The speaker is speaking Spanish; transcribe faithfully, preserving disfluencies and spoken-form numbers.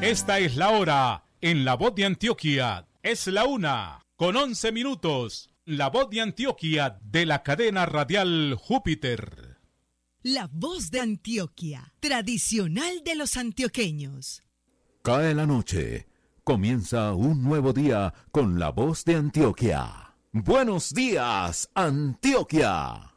Esta es la hora en La Voz de Antioquia. Es la una con once minutos. La Voz de Antioquia de la cadena radial Júpiter. La Voz de Antioquia, tradicional de los antioqueños. Cae la noche. Comienza un nuevo día con La Voz de Antioquia. Buenos días, Antioquia.